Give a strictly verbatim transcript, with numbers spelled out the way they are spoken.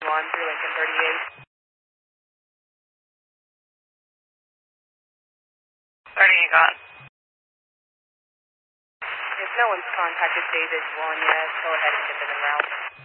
one through Lincoln thirty-eight. thirty-eight gone. If no one's contacted David one yet, go ahead and get them en route.